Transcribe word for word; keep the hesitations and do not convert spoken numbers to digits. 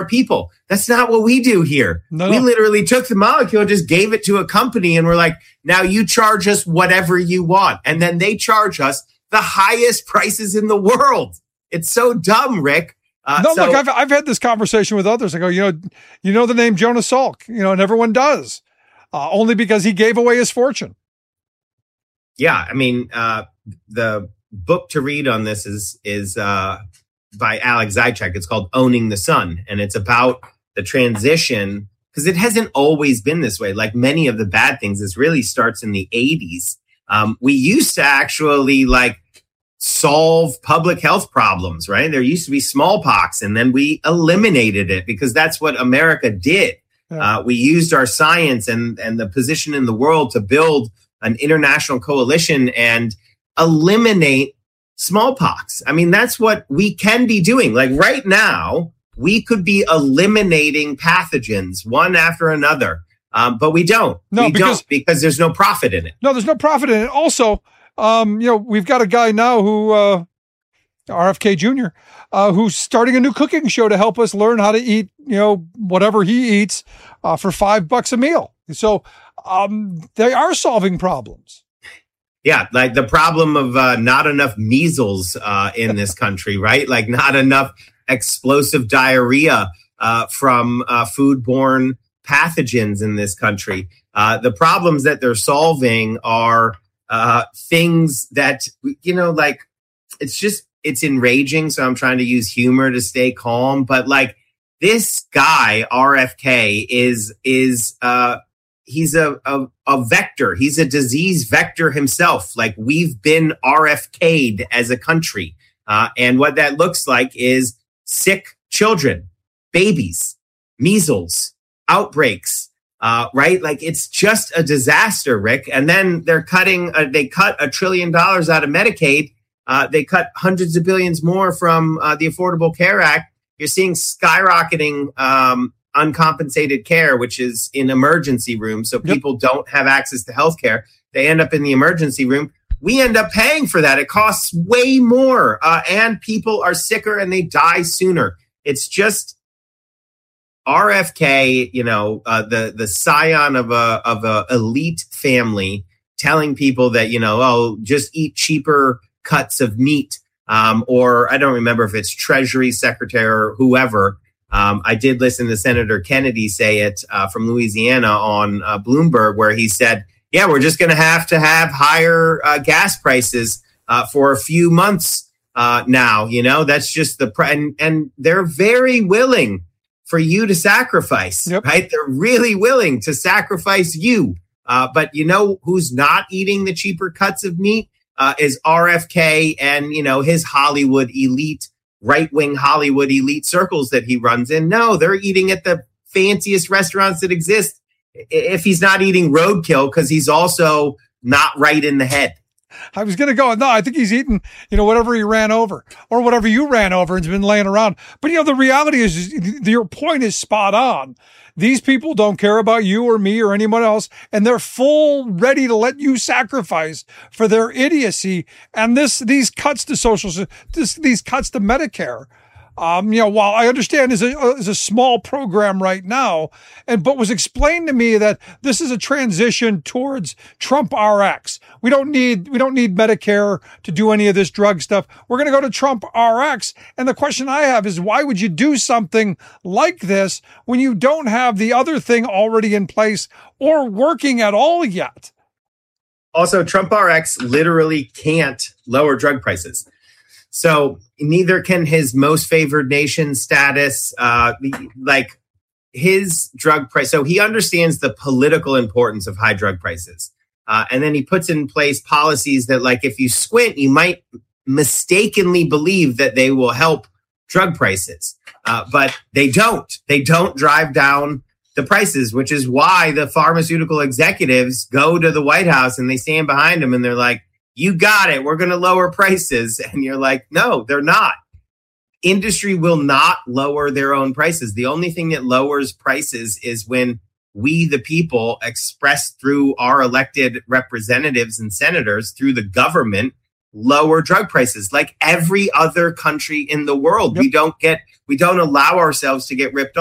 people. That's not what we do here. No, we no. literally took the molecule and just gave it to a company and we're like, now you charge us whatever you want. And then they charge us the highest prices in the world. It's so dumb, Rick. Uh, no, so, look, I've I've had this conversation with others. I go, you know, you know the name Jonas Salk, you know, and everyone does, uh, only because he gave away his fortune. Yeah, I mean, uh, the book to read on this is is uh, by Alex Zaitchik. It's called Owning the Sun, and it's about the transition because it hasn't always been this way. Like many of the bad things, this really starts in the eighties. Um, we used to actually like solve public health problems, right? There used to be smallpox, and then we eliminated it because that's what America did. Yeah. Uh, we used our science and and the position in the world to build an international coalition and eliminate smallpox. I mean, that's what we can be doing. Like right now, we could be eliminating pathogens one after another, um, but we don't. No, we because, don't because there's no profit in it. No, there's no profit in it. Also, um, you know, we've got a guy now who, uh, R F K Junior, uh, who's starting a new cooking show to help us learn how to eat, you know, whatever he eats uh, for five bucks a meal. So um, they are solving problems. Yeah, like the problem of uh, not enough measles uh, in this country, right? Like not enough explosive diarrhea uh, from uh, foodborne pathogens in this country. Uh, the problems that they're solving are uh, things that, you know, like it's just, it's enraging. So I'm trying to use humor to stay calm. But like this guy, R F K, is, is, uh, he's a, a, a vector. He's a disease vector himself. Like we've been R F K'd as a country. Uh, and what that looks like is sick children, babies, measles, outbreaks, uh, right? Like it's just a disaster, Rick. And then they're cutting, uh, they cut a trillion dollars out of Medicaid. Uh, they cut hundreds of billions more from uh, the Affordable Care Act. You're seeing skyrocketing um, uncompensated care, which is in emergency rooms. So Yep. people don't have access to healthcare. They end up in the emergency room. We end up paying for that. It costs way more. Uh, and people are sicker and they die sooner. It's just R F K, you know, uh, the, the scion of a, of a elite family telling people that, you know, oh, just eat cheaper cuts of meat. Um, or I don't remember if it's Treasury Secretary or whoever. Um, I did listen to Senator Kennedy say it uh, from Louisiana on uh, Bloomberg, where he said, yeah, we're just going to have to have higher uh, gas prices uh, for a few months uh, now. You know, that's just the pre- and, and they're very willing for you to sacrifice, Yep. right? They're really willing to sacrifice you. Uh, but you know who's not eating the cheaper cuts of meat uh, is R F K and, you know, his Hollywood elite, right-wing Hollywood elite circles that he runs in. No, they're eating at the fanciest restaurants that exist. If he's not eating roadkill, because he's also not right in the head. I was going to go, no, I think he's eating, you know, whatever he ran over or whatever you ran over and's been laying around. But, you know, the reality is, is your point is spot on. These people don't care about you or me or anyone else, and they're full ready to let you sacrifice for their idiocy. And this, these cuts to social, this, these cuts to Medicare, um, you know, while I understand is a, is a small program right now, and but was explained to me that this is a transition towards Trump R X. We don't need we don't need Medicare to do any of this drug stuff. We're going to go to Trump R X. And the question I have is, why would you do something like this when you don't have the other thing already in place or working at all yet? Also, Trump R X literally can't lower drug prices. So neither can his most favored nation status, uh, like his drug price. So he understands the political importance of high drug prices. Uh, and then he puts in place policies that, like, if you squint, you might mistakenly believe that they will help drug prices. Uh, but they don't. They don't drive down the prices, which is why the pharmaceutical executives go to the White House and they stand behind him and they're like, you got it. We're going to lower prices. And you're like, no, they're not. Industry will not lower their own prices. The only thing that lowers prices is when we, the people, express through our elected representatives and senators, through the government, lower drug prices like every other country in the world. Yep. We don't get, we don't allow ourselves to get ripped